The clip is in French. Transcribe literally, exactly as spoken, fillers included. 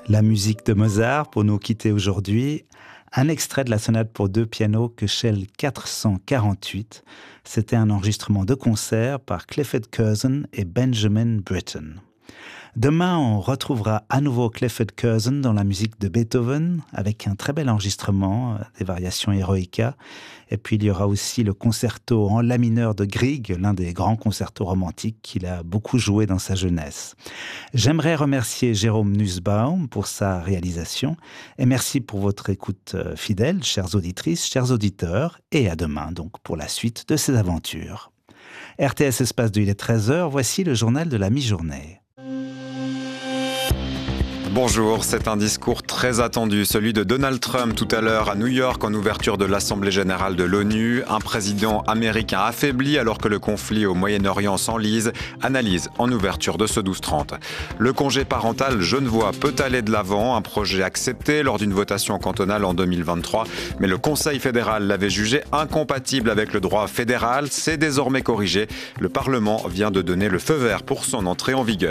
La musique de Mozart pour nous quitter aujourd'hui. Un extrait de la sonate pour deux pianos Köchel quatre cent quarante-huit. C'était un enregistrement de concert par Clifford Curzon et Benjamin Britten. Demain, on retrouvera à nouveau Clifford Curzon dans la musique de Beethoven avec un très bel enregistrement des variations Eroica. Et puis il y aura aussi le concerto en la mineur de Grieg, l'un des grands concertos romantiques qu'il a beaucoup joué dans sa jeunesse. J'aimerais remercier Jérôme Nussbaum pour sa réalisation et merci pour votre écoute fidèle, chères auditrices, chers auditeurs, et à demain donc pour la suite de ces aventures. R T S Espace deux, il est treize heures, voici le journal de la mi-journée. Bonjour, c'est un discours très attendu, celui de Donald Trump tout à l'heure à New York en ouverture de l'Assemblée générale de l'ONU. Un président américain affaibli alors que le conflit au Moyen-Orient s'enlise, analyse en ouverture de ce douze trente. Le congé parental genevois peut aller de l'avant, un projet accepté lors d'une votation cantonale en deux mille vingt-trois, mais le Conseil fédéral l'avait jugé incompatible avec le droit fédéral. C'est désormais corrigé. Le Parlement vient de donner le feu vert pour son entrée en vigueur.